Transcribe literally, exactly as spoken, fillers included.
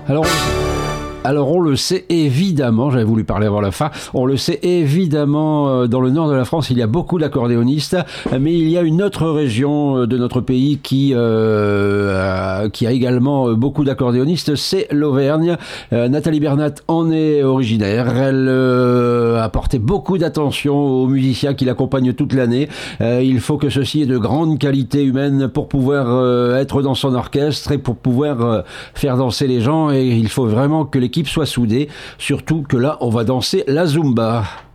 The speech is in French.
Alors, alors on le sait évidemment, j'avais voulu parler avant la fin, on le sait évidemment, dans le nord de la France, il y a beaucoup d'accordéonistes, mais il y a une autre région de notre pays qui, euh, qui a également beaucoup d'accordéonistes, c'est l'Auvergne. Euh, Nathalie Bernat en est originaire, elle euh, a porté beaucoup d'attention aux musiciens qui l'accompagnent toute l'année. Euh, il faut que ceci ait de grande qualité humaine pour pouvoir euh, être dans son orchestre et pour pouvoir euh, faire danser les gens, et il faut vraiment que les l'équipe soit soudée, surtout que là, on va danser la Zumba.